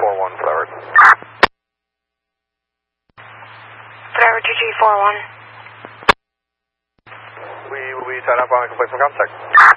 2G41, Flower. Flower 2G41. We will be tied up on a complete contact.